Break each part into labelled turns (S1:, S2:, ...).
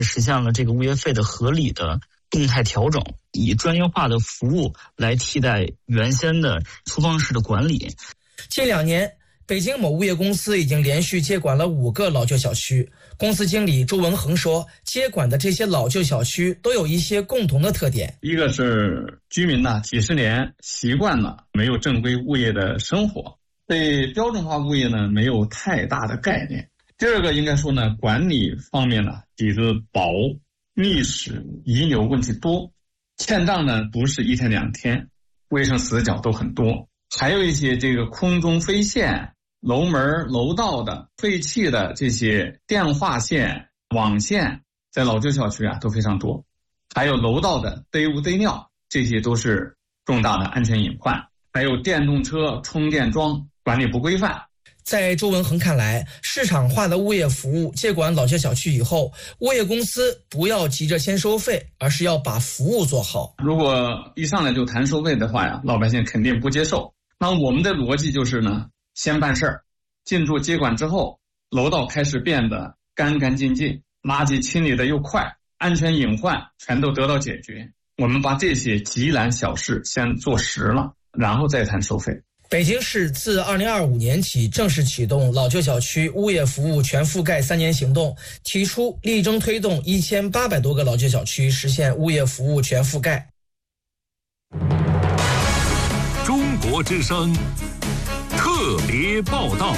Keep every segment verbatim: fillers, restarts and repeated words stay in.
S1: 实现了这个物业费的合理的动态调整，以专业化的服务来替代原先的粗放式的管理。
S2: 近两年，北京某物业公司已经连续接管了五个老旧小区。公司经理周文恒说，接管的这些老旧小区都有一些共同的特点。
S3: 一个是居民呢几十年习惯了没有正规物业的生活，对标准化物业呢没有太大的概念。第二个应该说呢，管理方面呢底子薄，历史遗留问题多，欠账呢不是一天两天，卫生死角都很多，还有一些这个空中飞线、楼门楼道的废弃的这些电话线、网线，在老旧小区啊都非常多，还有楼道的堆污堆尿，这些都是重大的安全隐患。还有电动车充电桩管理不规范。
S2: 在周文恒看来，市场化的物业服务接管老旧小区以后，物业公司不要急着先收费，而是要把服务做好。
S3: 如果一上来就谈收费的话呀，老百姓肯定不接受。那我们的逻辑就是呢，先办事儿，进驻接管之后，楼道开始变得干干净净，垃圾清理的又快，安全隐患全都得到解决。我们把这些急难小事先做实了，然后再谈收费。
S2: 北京市自二零二五年起正式启动老旧小区物业服务全覆盖三年行动，提出力争推动一千八百多个老旧小区实现物业服务全覆盖。
S4: 中国之声特别报道。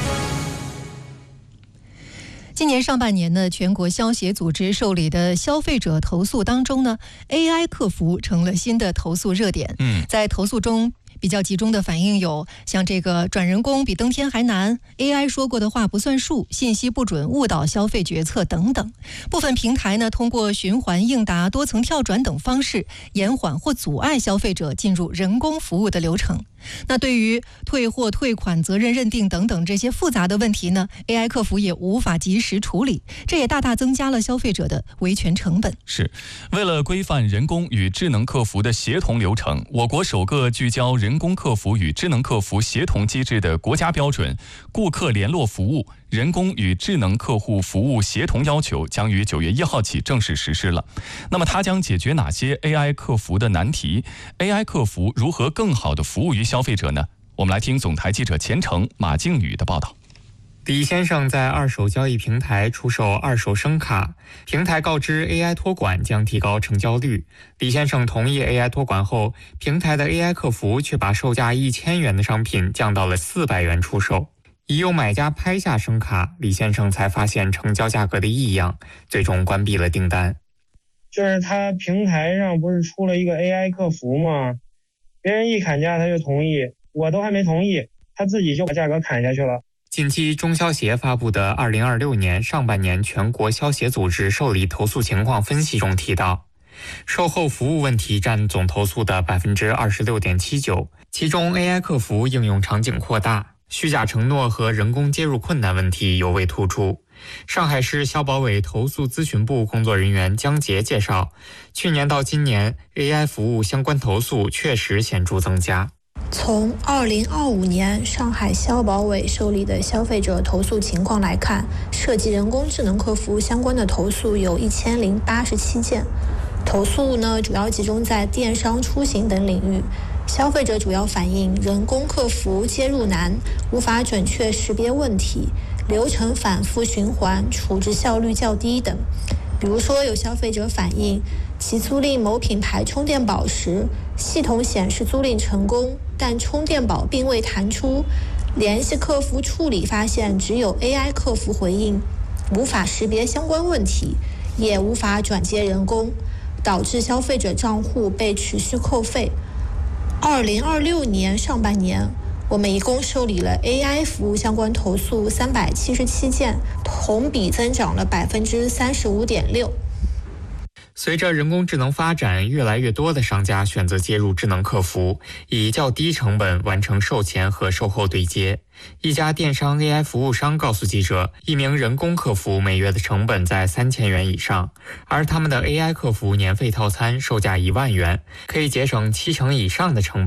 S5: 今年上半年呢，全国消协组织受理的消费者投诉当中呢 ，A I 客服成了新的投诉热点。嗯，在投诉中比较集中的反映有像这个转人工比登天还难、A I 说过的话不算数、信息不准误导消费决策等等。部分平台呢，通过循环应答、多层跳转等方式，延缓或阻碍消费者进入人工服务的流程。那对于退货、退款、责任认定等等这些复杂的问题呢 ，A I 客服也无法及时处理，这也大大增加了消费者的维权成本。
S6: 是，为了规范人工与智能客服的协同流程，我国首个聚焦人工客服与智能客服协同机制的国家标准《顾客联络服务人工与智能客户服务协同要求》将于九月一号起正式实施了。那么它将解决哪些 A I 客服的难题 ？A I 客服如何更好地服务于消费者呢？我们来听总台记者钱程、马静宇的报道。
S7: 李先生在二手交易平台出售二手声卡，平台告知 A I 托管将提高成交率。李先生同意 A I 托管后，平台的 A I 客服却把售价一千元的商品降到了四百元出售。已有买家拍下声卡，李先生才发现成交价格的异样，最终关闭了订单。
S8: 就是他平台上不是出了一个 A I 客服吗？别人一砍价他就同意，我都还没同意，他自己就把价格砍下去了。
S7: 近期中消协发布的二零二六年上半年全国消协组织受理投诉情况分析中提到，售后服务问题占总投诉的 百分之二十六点七九， 其中 A I 客服应用场景扩大，虚假承诺和人工接入困难问题尤为突出。上海市消保委投诉咨询部工作人员江杰介绍，去年到今年 A I 服务相关投诉确实显著增加。
S9: 从二零二五年上海消保委受理的消费者投诉情况来看，涉及人工智能客服相关的投诉有一千零八十七件。投诉呢，主要集中在电商、出行等领域。消费者主要反映人工客服接入难，无法准确识别问题，流程反复循环，处置效率较低等。比如说，有消费者反映其租赁某品牌充电宝时，系统显示租赁成功，但充电宝并未弹出，联系客服处理发现只有 A I 客服回应，无法识别相关问题，也无法转接人工，导致消费者账户被持续扣费。二零二六年上半年，我们一共受理了 A I 服务相关投诉三百七十七件，同比增长了 百分之三十五点六。
S7: 随着人工智能发展，越来越多的商家选择接入智能客服，以较低成本完成售前和售后对接。一家电商 A I 服务商告诉记者，一名人工客服每月的成本在三千元以上，而他们的 A I 客服年费套餐售价一万元，可以节省七成以上的成本。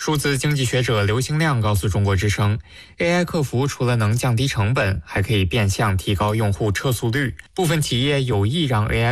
S7: 数字经济学者刘兴亮告诉中国之声 ，A I 客服除了能降低成本，还可以变相提高用户撤诉率。部分企业有意让 A I